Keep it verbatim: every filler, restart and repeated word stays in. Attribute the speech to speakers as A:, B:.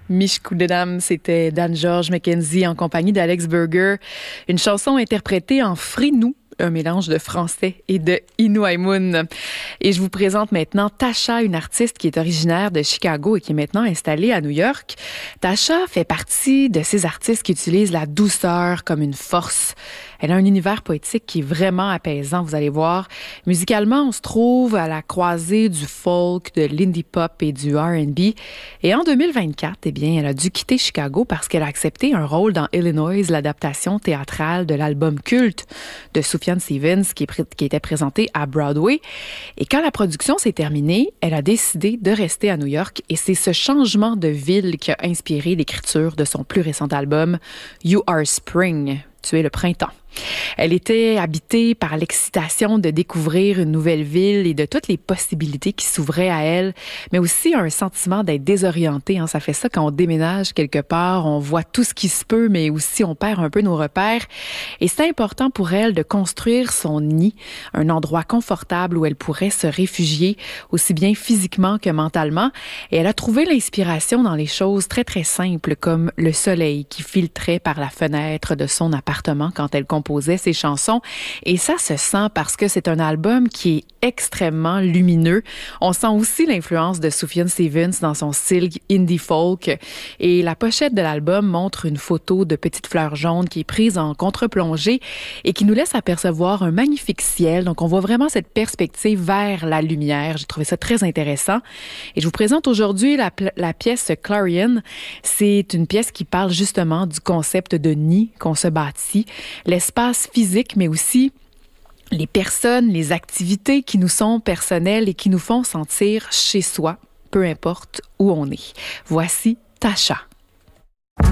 A: Michkudedam, c'était Dan George Mackenzie en compagnie d'Alex Burger. Une chanson interprétée en frinou, un mélange de français et de Inuaimun. Et je vous présente maintenant Tasha, une artiste qui est originaire de Chicago et qui est maintenant installée à New York. Tasha fait partie de ces artistes qui utilisent la douceur comme une force. Elle a un univers poétique qui est vraiment apaisant, vous allez voir. Musicalement, on se trouve à la croisée du folk, de l'indie pop et du R and B. Et en deux mille vingt-quatre, eh bien, elle a dû quitter Chicago parce qu'elle a accepté un rôle dans Illinois, l'adaptation théâtrale de l'album culte de Sufjan Stevens qui, est, qui était présenté à Broadway. Et quand la production s'est terminée, elle a décidé de rester à New York et c'est ce changement de ville qui a inspiré l'écriture de son plus récent album You Are Spring. Tu es le printemps. Elle était habitée par l'excitation de découvrir une nouvelle ville et de toutes les possibilités qui s'ouvraient à elle, mais aussi un sentiment d'être désorientée. Hein. Ça fait ça quand on déménage quelque part, on voit tout ce qui se peut, mais aussi on perd un peu nos repères. Et c'est important pour elle de construire son nid, un endroit confortable où elle pourrait se réfugier, aussi bien physiquement que mentalement. Et elle a trouvé l'inspiration dans les choses très, très simples, comme le soleil qui filtrait par la fenêtre de son appartement quand elle composait ses chansons. Et ça se sent parce que c'est un album qui est extrêmement lumineux. On sent aussi l'influence de Sufjan Stevens dans son style indie folk. Et la pochette de l'album montre une photo de petites fleurs jaunes qui est prise en contre-plongée et qui nous laisse apercevoir un magnifique ciel. Donc, on voit vraiment cette perspective vers la lumière. J'ai trouvé ça très intéressant. Et je vous présente aujourd'hui la, la pièce Clarion. C'est une pièce qui parle justement du concept de nid qu'on se bâtit, l'espace physique, mais aussi les personnes, les activités qui nous sont personnelles et qui nous font sentir chez soi, peu importe où on est. Voici Tasha.